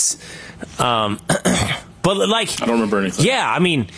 kids. But like, I don't remember anything. Yeah, I mean,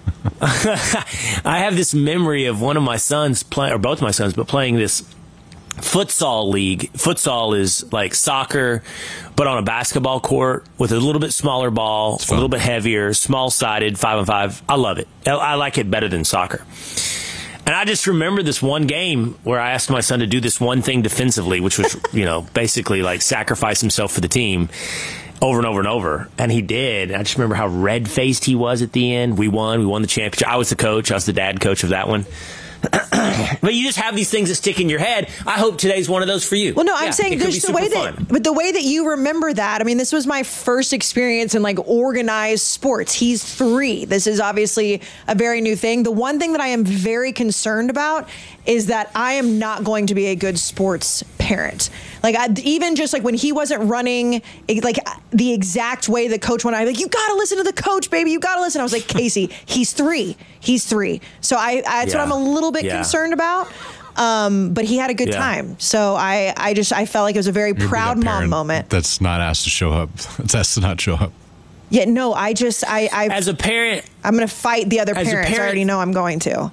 I have this memory of one of my sons playing, or both my sons, but playing this futsal league. Futsal is like soccer, but on a basketball court with a little bit smaller ball, a little bit heavier, small-sided, 5-on-5. I love it. I like it better than soccer. And I just remember this one game where I asked my son to do this one thing defensively, which was, basically like sacrifice himself for the team over and over and over. And he did. I just remember how red-faced he was at the end. We won the championship. I was the coach. I was the dad coach of that one. But you just have these things that stick in your head. I hope today's one of those for you. Well, no, I'm saying there's the way that you remember that. I mean, this was my first experience in like organized sports. He's 3. This is obviously a very new thing. The one thing that I am very concerned about is that I am not going to be a good sports parent. Like, even just like when he wasn't running like the exact way the coach went, I'm like, you got to listen to the coach, baby. You got to listen. I was like, Casey, he's 3. So that's what I'm a little bit concerned about. But he had a good time. So I felt like it was a very proud mom moment. That's not asked to show up. It's asked to not show up. Yeah, no, as a parent, I'm going to fight the other parents. I already know I'm going to.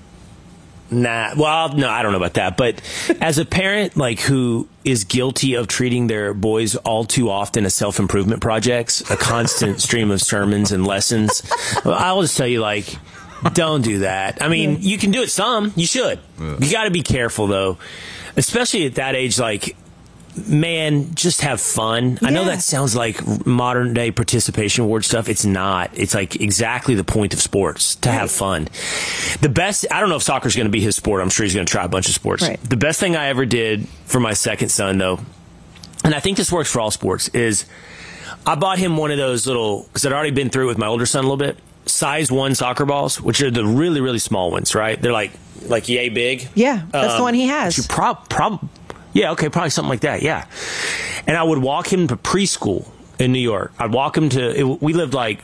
Nah, well, no, I don't know about that. But as a parent, like, who is guilty of treating their boys all too often as self-improvement projects, a constant stream of sermons and lessons, I'll just tell you, like, don't do that. I mean, you can do it some. You should. You got to be careful, though, especially at that age, like, man, just have fun. I know that sounds like modern day participation award stuff. It's not. It's like exactly the point of sports, to have fun. The best, I don't know if soccer's going to be his sport. I'm sure he's going to try a bunch of sports. Right. The best thing I ever did for my second son, though, and I think this works for all sports, is I bought him one of those little, because I'd already been through it with my older son a little bit, size 1 soccer balls, which are the really, really small ones, right? They're like yay big. Yeah, that's the one he has. Yeah, okay, probably something like that, yeah. And I would walk him to preschool in New York. I'd walk him we lived like,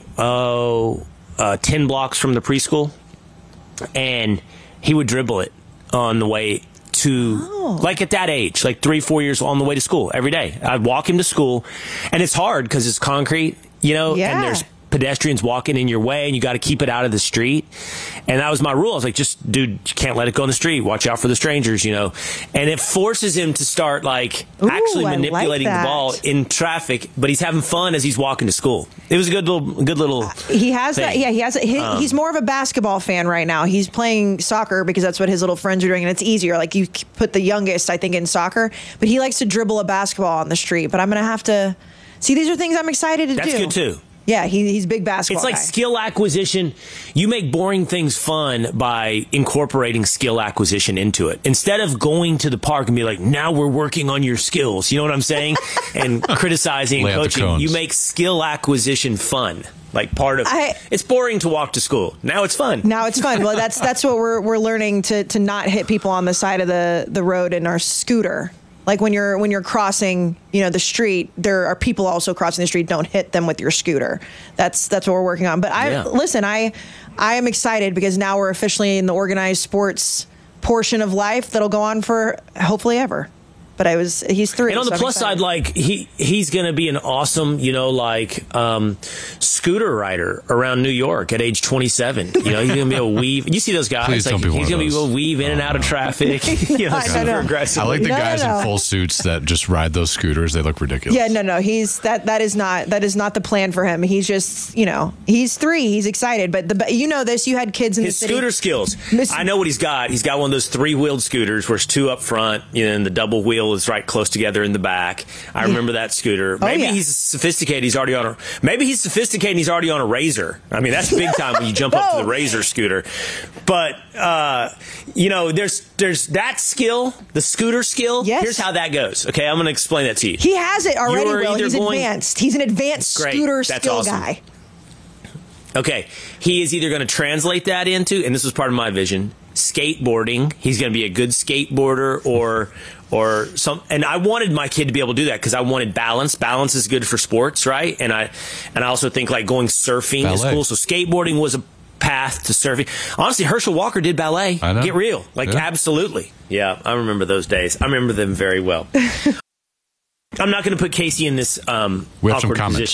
10 blocks from the preschool. And he would dribble it on the way to, like at that age, like 3-4 years on the way to school every day. I'd walk him to school. And it's hard because it's concrete, and there's pedestrians walking in your way, and you got to keep it out of the street. And that was my rule. I was like, dude, you can't let it go in the street. Watch out for the strangers, And it forces him to start actually manipulating the ball in traffic, but he's having fun as he's walking to school. It was a good little. He has thing. that. Yeah, he has. He's more of a basketball fan right now. He's playing soccer because that's what his little friends are doing, and it's easier. Like, you put the youngest, I think, in soccer, but he likes to dribble a basketball on the street. But I'm going to have to see. These are things I'm excited to do. That's good too. Yeah, he's a big basketball guy. It's like skill acquisition. You make boring things fun by incorporating skill acquisition into it. Instead of going to the park and be like, now we're working on your skills. You know what I'm saying? And criticizing and coaching. You make skill acquisition fun. Like part of it's boring to walk to school. Now it's fun. Well, that's what we're learning to not hit people on the side of the road in our scooter. Like when you're crossing, the street, there are people also crossing the street. Don't hit them with your scooter. That's what we're working on. But I am excited because now we're officially in the organized sports portion of life that'll go on for hopefully ever. But he's 3. And on the plus side, like he's going to be an awesome, scooter rider around New York at age 27. He's going to be able to weave. You see those guys? Please don't be one he's going to be able to weave in and out of traffic. Super aggressive. I like the guys in full suits that just ride those scooters. They look ridiculous. Yeah, no. That is not the plan for him. He's just, he's 3. He's excited. But this, you had kids in his the city. Scooter skills. I know what he's got. He's got one of those 3-wheeled scooters where it's 2 up front, and the double wheel is right close together in the back. I remember that scooter. Maybe he's sophisticated. He's already on a Razor. I mean, that's big time when you jump up to the Razor scooter. But there's that skill, the scooter skill. Yes. Here's how that goes. Okay, I'm going to explain that to you. He has it already. Will. He's advanced. He's an advanced scooter skill guy. Okay, he is either going to translate that into, and this was part of my vision, skateboarding. He's going to be a good skateboarder or some, and I wanted my kid to be able to do that because I wanted balance. Balance is good for sports, right? And I also think like going surfing is cool. So skateboarding was a path to surfing. Honestly, Herschel Walker did ballet. I know. Get real. Absolutely. Yeah, I remember those days. I remember them very well. I'm not going to put Casey in this we have some awkward comments. position.